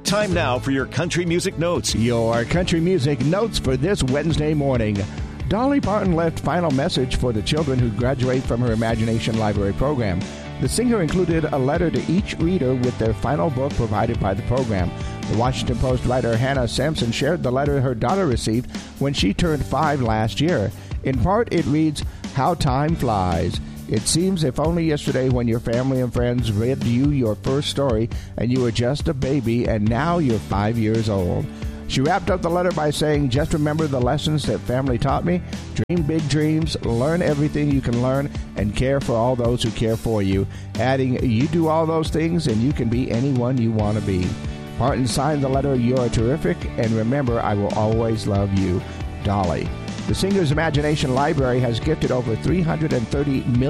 Time now for your country music notes. Your country music notes for this Wednesday morning. Dolly Parton left final message for the children who graduate from her Imagination Library program. The singer included a letter to each reader with their final book provided by the program. The Washington Post writer Hannah Sampson shared the letter her daughter received when she turned 5 last year. In part, it reads, "How time flies. It seems if only yesterday when your family and friends read you your first story and you were just a baby and now you're 5 years old." She wrapped up the letter by saying, "Just remember the lessons that family taught me. Dream big dreams, learn everything you can learn, and care for all those who care for you." Adding, "You do all those things and you can be anyone you want to be." Parton signed the letter, "You're terrific, and remember, I will always love you, Dolly." The Singer's Imagination Library has gifted over $330 million